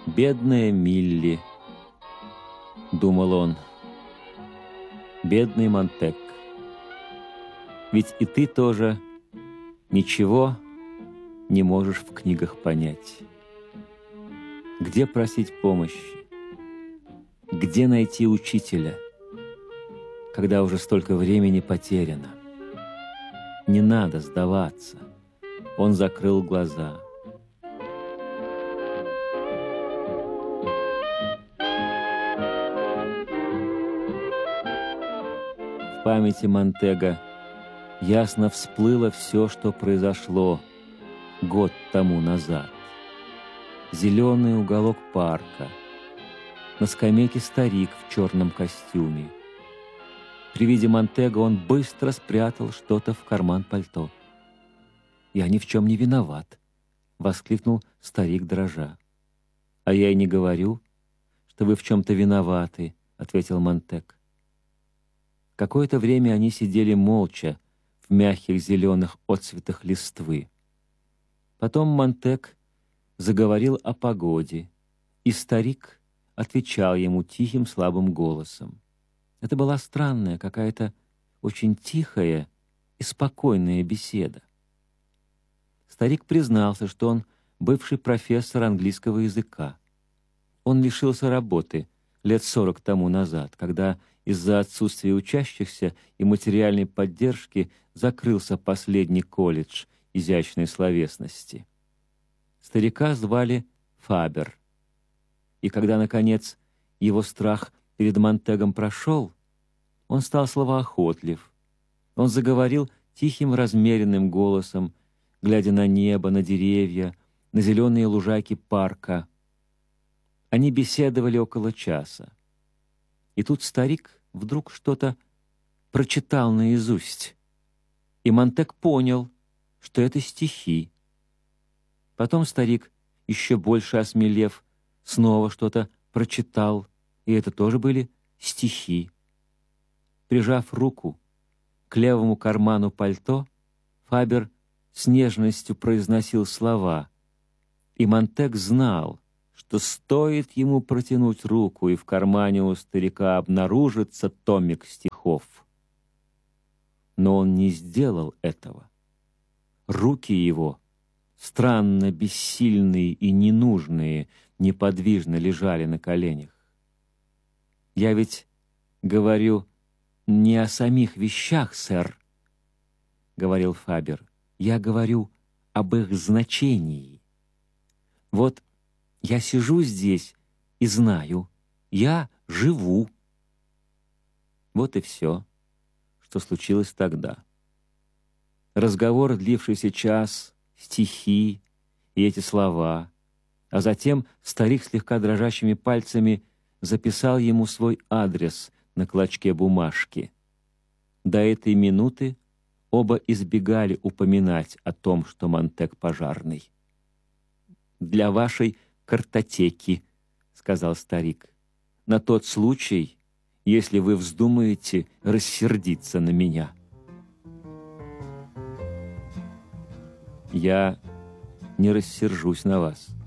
«Бедная Милли», — думал он, — «бедный Монтек. Ведь и ты тоже ничего не можешь в книгах понять. Где просить помощи? Где найти учителя, когда уже столько времени потеряно? Не надо сдаваться». Он закрыл глаза. В памяти Монтега ясно всплыло все, что произошло год тому назад. Зеленый уголок парка, на скамейке старик в черном костюме. При виде Монтега он быстро спрятал что-то в карман пальто. «Я ни в чем не виноват», — воскликнул старик дрожа. «А я и не говорю, что вы в чем-то виноваты», — ответил Монтег. Какое-то время они сидели молча в мягких зеленых отцветах листвы. Потом Монтег заговорил о погоде, и старик отвечал ему тихим слабым голосом. Это была странная, какая-то очень тихая и спокойная беседа. Старик признался, что он бывший профессор английского языка. Он лишился работы лет 40 тому назад, когда из-за отсутствия учащихся и материальной поддержки закрылся последний колледж изящной словесности. Старика звали Фабер. И когда, наконец, его страх перед Монтегом прошел, он стал словоохотлив. Он заговорил тихим размеренным голосом, глядя на небо, на деревья, на зеленые лужайки парка. Они беседовали около часа. И тут старик вдруг что-то прочитал наизусть. И Монтег понял, что это стихи. Потом старик, еще больше осмелев, снова что-то прочитал, и это тоже были стихи. Прижав руку к левому карману пальто, Фабер с нежностью произносил слова, и Монтег знал, что стоит ему протянуть руку, и в кармане у старика обнаружится томик стихов. Но он не сделал этого. Руки его, странно бессильные и ненужные, неподвижно лежали на коленях. «Я ведь говорю не о самих вещах, сэр», — говорил Фабер. «Я говорю об их значении. Вот я сижу здесь и знаю, я живу». Вот и все, что случилось тогда. Разговор, длившийся час, стихи и эти слова, а затем старик слегка дрожащими пальцами записал ему свой адрес на клочке бумажки. До этой минуты оба избегали упоминать о том, что Монтег пожарный. «Для вашей картотеки», — сказал старик, — «на тот случай, если вы вздумаете рассердиться на меня». «Я не рассержусь на вас»,